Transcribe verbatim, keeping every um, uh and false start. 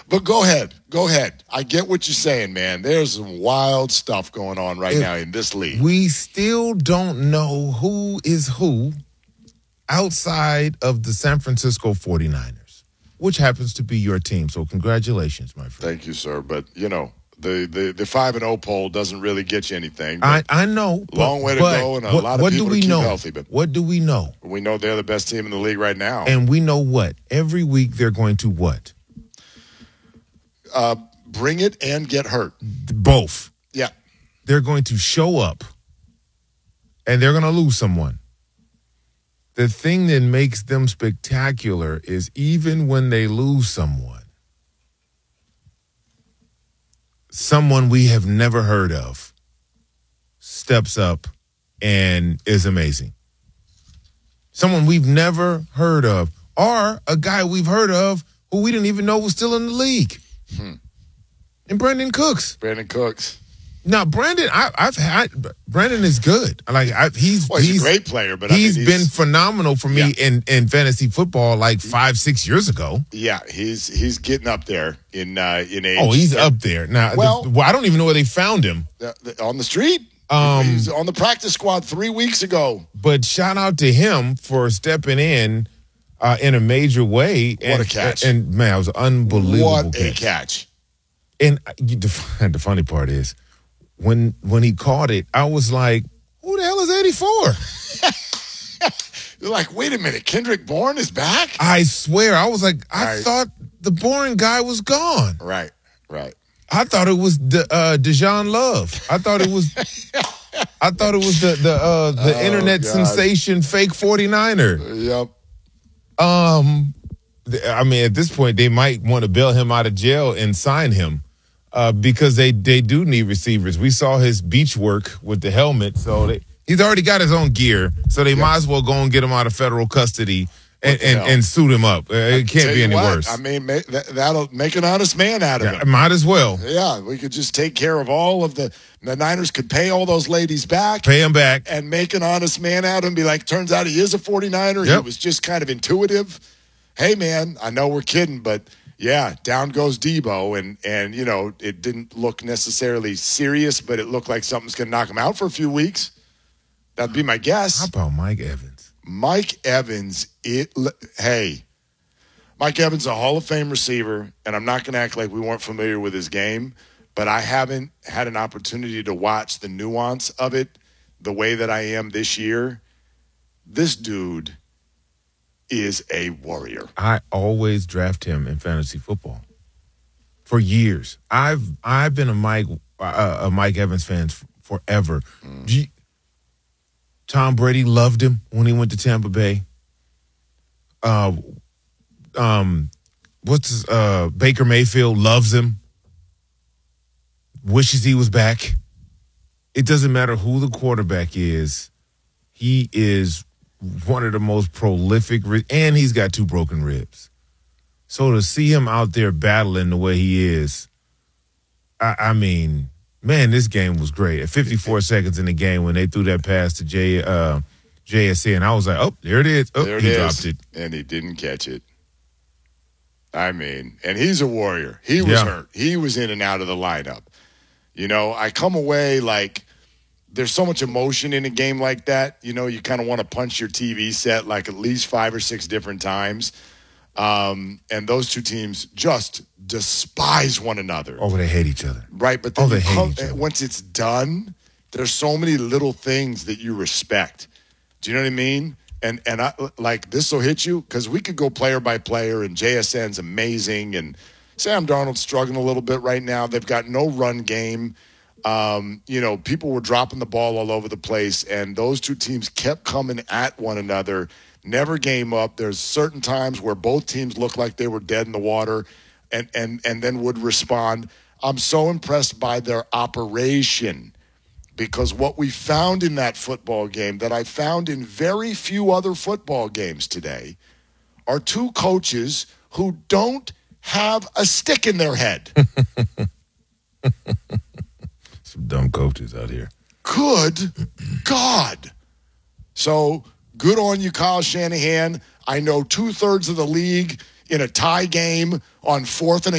But go ahead. Go ahead. I get what you're saying, man. There's some wild stuff going on right If now in this league. We still don't know who is who outside of the San Francisco forty-niners, which happens to be your team. So congratulations, my friend. Thank you, sir. But, you know, the the, the five and oh poll doesn't really get you anything. I, I know. Long but, way to but go and a what, lot of what people do we to keep know? healthy. But what do we know? we know they're the best team in the league right now. And we know what? Every week they're going to what? Uh, bring it and get hurt. Both. Yeah. They're going to show up and they're going to lose someone. The thing that makes them spectacular is even when they lose someone, someone we have never heard of steps up and is amazing. Someone we've never heard of, or a guy we've heard of who we didn't even know was still in the league. Hmm. And Brandon Cooks. Brandon Cooks. Now, Brandon, I, I've had Brandon is good. Like I, he's well, he's, he's a great player, but he's, I mean, been he's been phenomenal for me yeah. in, in fantasy football like five six years ago. Yeah, he's he's getting up there in uh, in age. Oh, he's up there now. Well, the, well, I don't even know where they found him uh, on the street. Um, he's on the practice squad three weeks ago. But shout out to him for stepping in uh, in a major way. What and, a catch! And, and man, it was unbelievable. What catch. a catch! And you, the, the funny part is, when when he caught it, I was like, "Who the hell is eighty-four?" You're like, "Wait a minute, Kendrick Bourne is back?" I swear, I was like, I right. thought the boring guy was gone. Right, right. I thought it was De, uh, Dejan Love. I thought it was. I thought it was the the uh, the oh, internet God. sensation fake forty-niner. Yep. Um, I mean, at this point, they might want to bail him out of jail and sign him. Uh, because they, they do need receivers. We saw his beach work with the helmet, so they, he's already got his own gear, so they yep. might as well go and get him out of federal custody and, and, and suit him up. Uh, it can't be any what, worse. I mean, ma- that, that'll make an honest man out of yeah, him. Might as well. Yeah, we could just take care of all of the – the Niners could pay all those ladies back. Pay him back. And make an honest man out of him. Be like, turns out he is a forty-niner. Yep. He was just kind of intuitive. Hey, man, I know we're kidding, but – yeah, down goes Debo, and, and, you know, it didn't look necessarily serious, but it looked like something's going to knock him out for a few weeks. That'd be my guess. How about Mike Evans? Mike Evans, it. hey, Mike Evans is a Hall of Fame receiver, and I'm not going to act like we weren't familiar with his game, but I haven't had an opportunity to watch the nuance of it the way that I am this year. This dude is a warrior. I always draft him in fantasy football for years. I've I've been a Mike uh, a Mike Evans fan forever. Mm. You, Tom Brady loved him when he went to Tampa Bay. Uh, um, what's his, uh Baker Mayfield loves him. Wishes he was back. It doesn't matter who the quarterback is. He is one of the most prolific, and he's got two broken ribs. So to see him out there battling the way he is, I, I mean, man, this game was great. At fifty-four seconds in the game when they threw that pass to J, uh, J S N, I was like, oh, there it is. Oh, there it he is. dropped it. And he didn't catch it. I mean, and he's a warrior. He was yeah. hurt. He was in and out of the lineup. You know, I come away like, there's so much emotion in a game like that. You know, you kind of want to punch your T V set like at least five or six different times. Um, and those two teams just despise one another. Oh, they hate each other. Right, but then oh, they hate come, each other. Once it's done, there's so many little things that you respect. Do you know what I mean? And and I, like this will hit you because we could go player by player, and J S N's amazing, and Sam Darnold's struggling a little bit right now. They've got no run game. Um, you know, people were dropping the ball all over the place, and those two teams kept coming at one another, never game up. There's certain times where both teams looked like they were dead in the water and, and, and then would respond. I'm so impressed by their operation because what we found in that football game that I found in very few other football games today are two coaches who don't have a stick in their head. Some dumb coaches out here. Good God. So good on you, Kyle Shanahan. I know two-thirds of the league in a tie game on fourth and